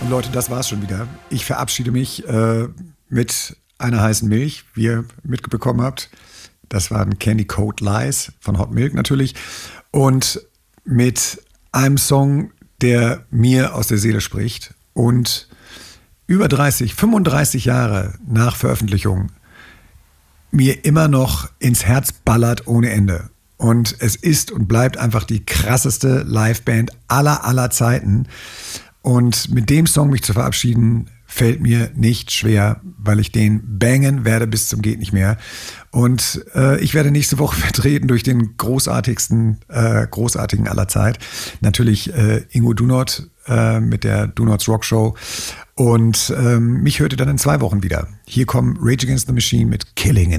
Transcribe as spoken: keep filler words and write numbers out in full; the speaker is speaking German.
Leute, das war's schon wieder. Ich verabschiede mich äh, mit einer heißen Milch, wie ihr mitbekommen habt. Das waren Candy Coat Lies von Hot Milk natürlich. Und mit einem Song, der mir aus der Seele spricht und über dreißig, fünfunddreißig Jahre nach Veröffentlichung mir immer noch ins Herz ballert ohne Ende. Und es ist und bleibt einfach die krasseste Liveband aller, aller Zeiten. Und mit dem Song mich zu verabschieden, fällt mir nicht schwer, weil ich den bangen werde bis zum geht nicht mehr. Und äh, ich werde nächste Woche vertreten durch den großartigsten, äh, großartigen aller Zeit. Natürlich äh, Ingo Dunot äh, mit der Dunots Rock Show. Und ähm, mich hört ihr dann in zwei Wochen wieder. Hier kommen Rage Against the Machine mit Killing in